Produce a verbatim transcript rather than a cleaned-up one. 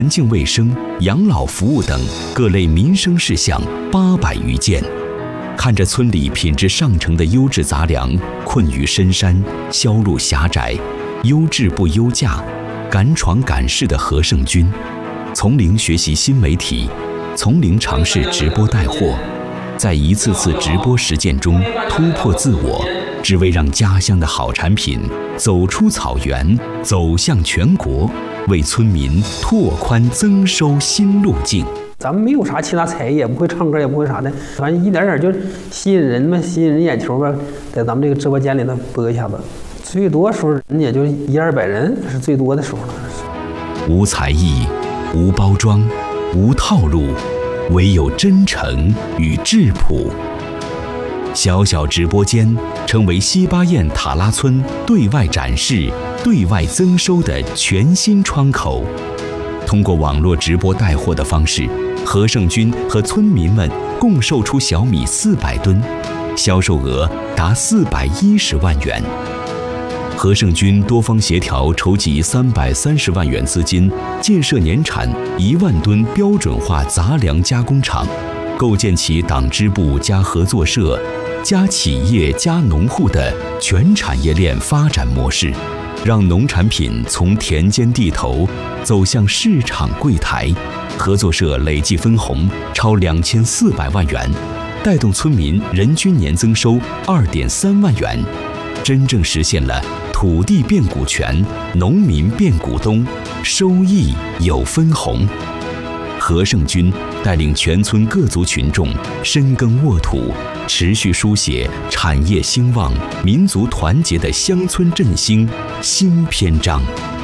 环境卫生、养老服务等各类民生事项八百余件。看着村里品质上乘的优质杂粮困于深山、销路狭窄、优质不优价、敢闯敢试的何胜军，从零学习新媒体，从零尝试直播带货，在一次次直播实践中突破自我，只为让家乡的好产品走出草原，走向全国，为村民拓宽增收新路径。 咱们没有啥其他才艺，也不会唱歌，也不会啥的，反正一点点就吸引人们，吸引人眼球吧，在咱们这个直播间里头播一下子，最多时候人也就一二百人是最多的时候了。 无才艺，无包装，无套路，唯有真诚与质朴。小小直播间成为西巴堰塔拉村对外展示、对外增收的全新窗口。通过网络直播带货的方式，何胜军和村民们共售出小米四百吨，销售额达四百一十万元。何胜军多方协调，筹集三百三十万元资金，建设年产一万吨标准化杂粮加工厂，构建起党支部加合作社加企业加农户的全产业链发展模式，让农产品从田间地头走向市场柜台。合作社累计分红超两千四百万元，带动村民人均年增收二点三万元，真正实现了土地变股权，农民变股东，收益有分红。何胜军带领全村各族群众深耕沃土，持续书写产业兴旺、民族团结的乡村振兴新篇章。